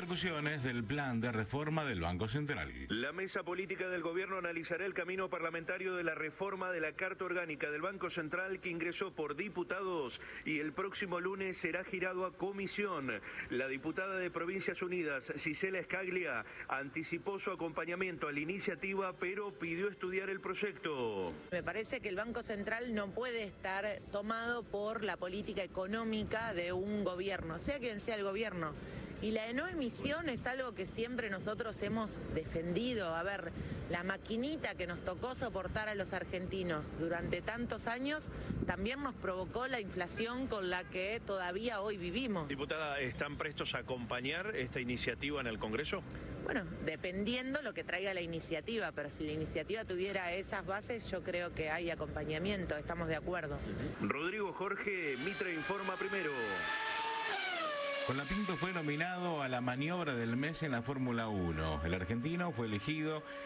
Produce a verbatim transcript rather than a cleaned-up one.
repercusiones del plan de reforma del Banco Central. La mesa política del gobierno analizará el camino parlamentario de la reforma de la Carta Orgánica del Banco Central que ingresó por diputados y el próximo lunes será girado a comisión. La diputada de Provincias Unidas, Gisela Scaglia, anticipó su acompañamiento a la iniciativa, pero pidió estudiar el proyecto. Me parece que el Banco Central no puede estar tomado por la política económica de un gobierno, sea quien sea el gobierno. Y la no emisión es algo que siempre nosotros hemos defendido. A ver, la maquinita que nos tocó soportar a los argentinos durante tantos años también nos provocó la inflación con la que todavía hoy vivimos. Diputada, ¿están prestos a acompañar esta iniciativa en el Congreso? Bueno, dependiendo lo que traiga la iniciativa, pero si la iniciativa tuviera esas bases, yo creo que hay acompañamiento, estamos de acuerdo. Rodrigo Jorge, Mitre Informa Primero. Colapinto fue nominado a la maniobra del mes en la Fórmula uno. El argentino fue elegido